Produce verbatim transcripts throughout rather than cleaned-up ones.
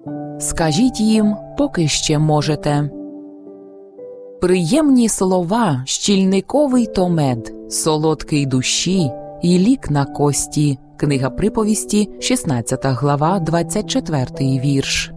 Скажіть їм, поки ще можете. Приємні слова, щільниковий то мед, солодкий душі і лік на кості. Книга Приповісті, шістнадцята глава, двадцять четвертий вірш.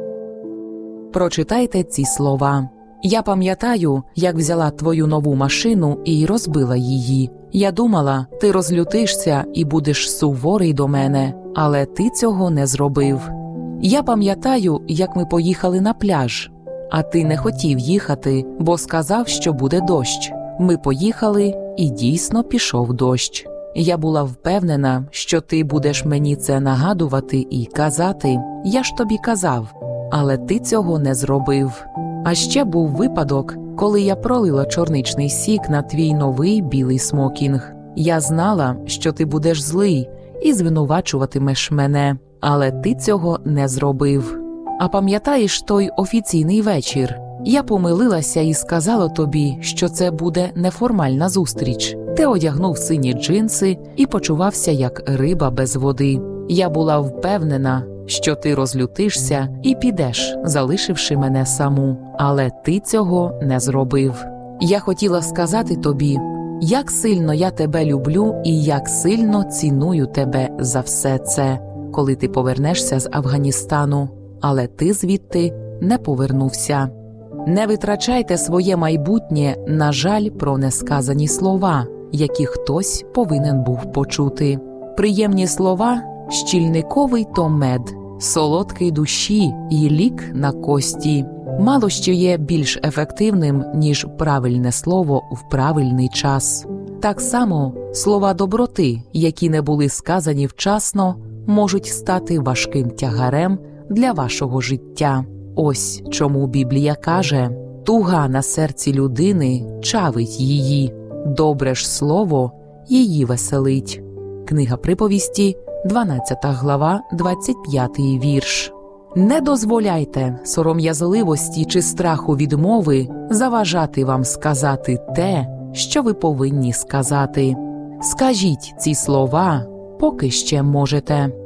Прочитайте ці слова. Я пам'ятаю, як взяла твою нову машину і розбила її. Я думала, ти розлютишся і будеш суворий до мене, але ти цього не зробив. Я пам'ятаю, як ми поїхали на пляж, а ти не хотів їхати, бо сказав, що буде дощ. Ми поїхали, і дійсно пішов дощ. Я була впевнена, що ти будеш мені це нагадувати і казати, я ж тобі казав, але ти цього не зробив. А ще був випадок, коли я пролила чорничний сік на твій новий білий смокінг. Я знала, що ти будеш злий і звинувачуватимеш мене, але ти цього не зробив. А пам'ятаєш той офіційний вечір? Я помилилася і сказала тобі, що це буде неформальна зустріч. Ти одягнув сині джинси і почувався як риба без води. Я була впевнена, що ти розлютишся і підеш, залишивши мене саму. Але ти цього не зробив. Я хотіла сказати тобі, як сильно я тебе люблю і як сильно ціную тебе за все це, коли ти повернешся з Афганістану. Але ти звідти не повернувся. Не витрачайте своє майбутнє на жаль про несказані слова, які хтось повинен був почути. Приємні слова – щільниковий то мед, солодкий душі і лік на кості. Мало що є більш ефективним, ніж правильне слово в правильний час. Так само слова доброти, які не були сказані вчасно, можуть стати важким тягарем для вашого життя. Ось чому Біблія каже: «Туга на серці людини чавить її, добре ж слово її веселить». Книга Приповісті, дванадцята глава, двадцять п'ятий вірш. Не дозволяйте сором'язливості чи страху відмови заважати вам сказати те, що ви повинні сказати. Скажіть ці слова, поки ще можете.